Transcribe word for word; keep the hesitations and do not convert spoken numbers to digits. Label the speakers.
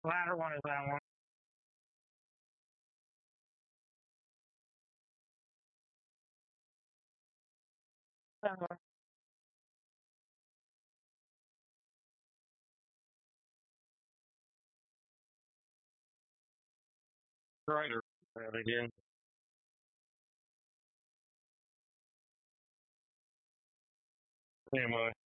Speaker 1: Latter one is that one. Uh-huh. Right. Right again. Anyway.